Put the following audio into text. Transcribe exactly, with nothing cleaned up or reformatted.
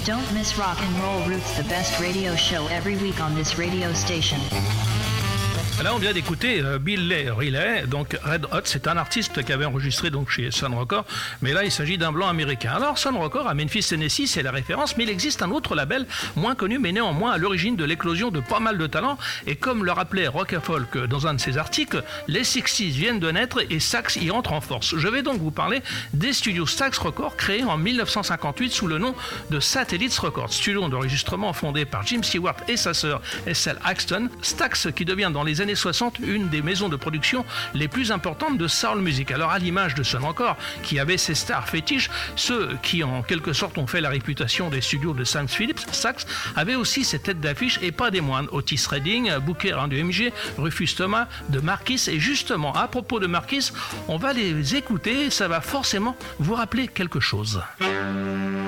Don't miss Rock and Roll Roots, the best radio show every week on this radio station. Là, on vient d'écouter euh, Bill Riley, donc Red Hot, c'est un artiste qui avait enregistré donc chez Sun Records, mais là, il s'agit d'un blanc américain. Alors, Sun Records à Memphis, Tennessee, c'est la référence, mais il existe un autre label, moins connu, mais néanmoins à l'origine de l'éclosion de pas mal de talents, et comme le rappelait Rock and Folk dans un de ses articles, les sixties viennent de naître et Stax y entre en force. Je vais donc vous parler des studios Stax Records, créés en dix-neuf cent cinquante-huit sous le nom de Satellites Records, studio d'enregistrement fondé par Jim Stewart et sa sœur S L Axton. Stax qui devient dans les années soixante une des maisons de production les plus importantes de soul music. Alors à l'image de Sun Records qui avait ses stars fétiches, ceux qui en quelque sorte ont fait la réputation des studios de Sam Phillips, Stax avait aussi ses têtes d'affiche et pas des moindres. Otis Redding, Booker hein, du M G, Rufus Thomas, de Marquis, et justement à propos de Marquis, on va les écouter, ça va forcément vous rappeler quelque chose.